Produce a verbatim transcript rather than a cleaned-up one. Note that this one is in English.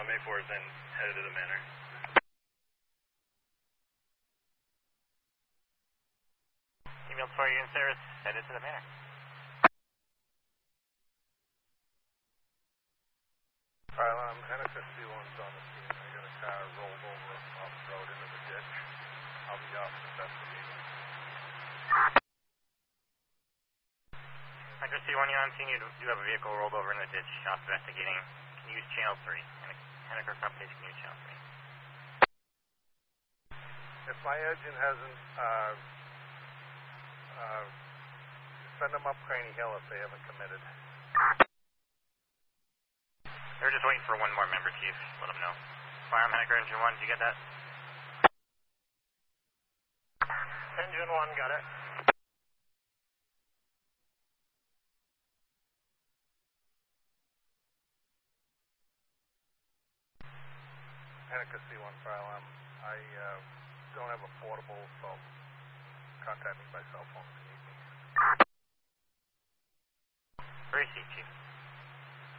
Uh, May four is in, headed to the manor. Email for you and Sarah's headed to the manor. Alright, um, N S S C one's on the scene. I got a car rolled over off the road into the ditch. I'll be off the best of me. Hunter C one, you're on scene. You do have a vehicle rolled over in the ditch. Off investigating. Can use channel three. Henniker companies can use channel three. If my agent hasn't, uh, uh, send them up Craney Hill if they haven't committed. They're just waiting for one more member, Chief. Let them know. Firearm Henniker, Engine one, did you get that? Engine one, got it. Henniker C one file. Um, I uh, don't have a portable, so contact me by cell phone if you need me. Where is he, Chief?